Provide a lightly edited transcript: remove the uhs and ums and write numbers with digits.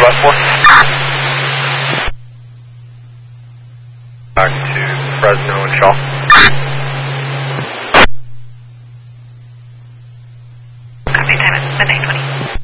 left 4. Back to Fresno and Shaw. Copy, time at 9:20.